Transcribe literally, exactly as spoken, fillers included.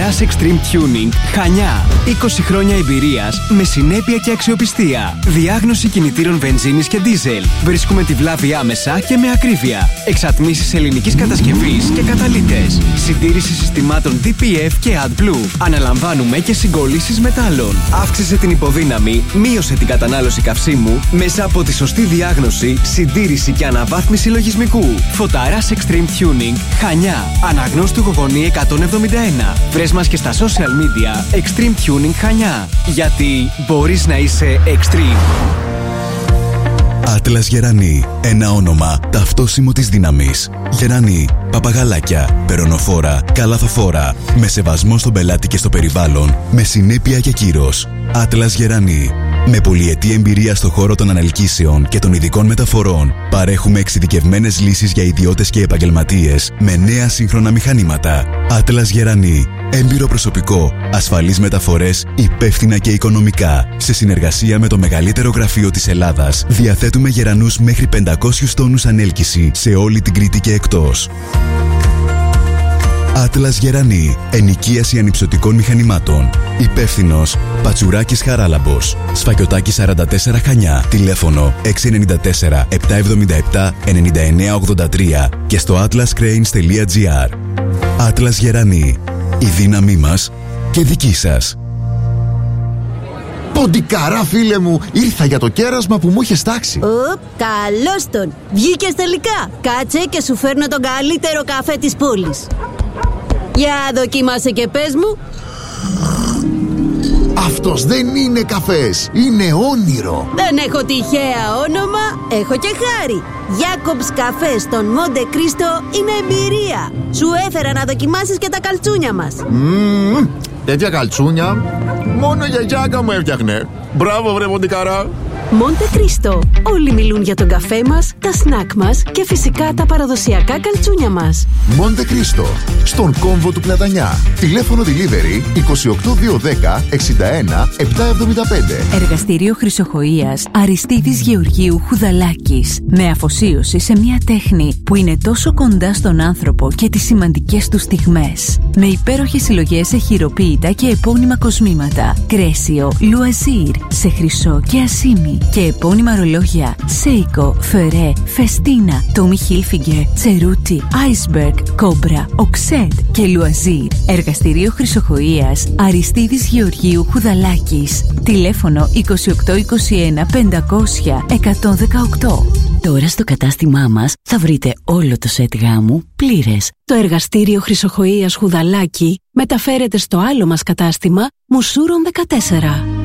Φωταράς Extreme Tuning Χανιά. είκοσι χρόνια εμπειρίας με συνέπεια και αξιοπιστία. Διάγνωση κινητήρων βενζίνης και ντίζελ. Βρίσκουμε τη βλάβη άμεσα και με ακρίβεια. Εξατμίσεις ελληνικής κατασκευής και καταλύτες. Συντήρηση συστημάτων ντι πι εφ και AdBlue. Αναλαμβάνουμε και συγκόλλησεις μετάλλων. Αύξησε την υποδύναμη, μείωσε την κατανάλωση καυσίμου μέσα από τη σωστή διάγνωση, συντήρηση και αναβάθμιση λογισμικού. Φωταράς Extreme Tuning Χανιά. Αναγνώστου Γογονή εκατόν εβδομήντα ένα. Βρες μας και στα social media Extreme Tuning Χανιά. Γιατί μπορείς να είσαι extreme. Άτλας Γερανή. Ένα όνομα ταυτόσιμο της δύναμης. Γερανή. Παπαγαλάκια. Περωνοφόρα. Καλαθοφόρα. Με σεβασμό στον πελάτη και στο περιβάλλον. Με συνέπεια και κύρος. Άτλας Γερανή. Με πολυετή εμπειρία στο χώρο των ανελκύσεων και των ειδικών μεταφορών, παρέχουμε εξειδικευμένες λύσεις για ιδιώτες και επαγγελματίες με νέα σύγχρονα μηχανήματα. Άτλας Γερανή. Έμπειρο προσωπικό, ασφαλείς μεταφορές, υπεύθυνα και οικονομικά. Σε συνεργασία με το μεγαλύτερο γραφείο της Ελλάδας, διαθέτουμε γερανούς μέχρι πεντακόσιους τόνους ανέλκυση σε όλη την Κρήτη και εκτός. Άτλας Γερανή. Ενοικίαση ανυψωτικών μηχανημάτων. Υπεύθυνος Πατσουράκης Χαράλαμπος. Σφακιωτάκη σαράντα τέσσερα Χανιά. Τηλέφωνο έξι εννιά τέσσερα επτά εβδομήντα επτά ενενήντα εννέα ογδόντα τρία και στο atlas cranes τελεία gr. Άτλας Γερανή. Η δύναμή μας και δική σας. Ποντικαρά, φίλε μου, ήρθα για το κέρασμα που μου είχες τάξει. Οπ, καλώς τον. Βγήκες τελικά. Κάτσε και σου φέρνω τον καλύτερο καφέ της πόλης. Για δοκίμασε και πες μου. Αυτός δεν είναι καφές, είναι όνειρο. Δεν έχω τυχαία όνομα, έχω και χάρη. Jacobs καφέ στον Μοντε Κρίστο είναι εμπειρία. Σου έφερα να δοκιμάσεις και τα καλτσούνια μας. Μμμ, τέτοια καλτσούνια μόνο η γιαγιάκα μου έφτιαχνε. Μπράβο βρε Ποντικαρά. Μοντε Κρίστο. Όλοι μιλούν για τον καφέ μας, τα σνακ μας και φυσικά τα παραδοσιακά καλτσούνια μας. Μοντε Κρίστο, στον κόμβο του Πλατανιά. Τηλέφωνο delivery είκοσι οκτώ διακόσια δέκα εξήντα ένα επτακόσια εβδομήντα πέντε. Εργαστήριο Χρυσοχοΐας Αριστίδης Γεωργίου Χουδαλάκης. Με αφοσίωση σε μια τέχνη που είναι τόσο κοντά στον άνθρωπο και τις σημαντικές του στιγμές. Με υπέροχες συλλογές σε χειροποίητα και επώνυμα κοσμήματα. Κρέσιο, Λουαζίρ, σε χρυσό και ασίμι. Και επώνυμα ρολόγια Seiko, Ferré, Festina, Tommy Hilfiger, Ceruti, Iceberg, Cobra, Oxed και Loisir. Εργαστήριο Χρυσοχοΐας Αριστίδης Γεωργίου Χουδαλάκης. Τηλέφωνο είκοσι οκτώ είκοσι ένα πεντακόσια εκατόν δεκαοκτώ. Τώρα στο κατάστημά μας θα βρείτε όλο το σετ γάμου πλήρες. Το εργαστήριο Χρυσοχοΐας Χουδαλάκη μεταφέρεται στο άλλο μας κατάστημα Μουσούρων δεκατέσσερα.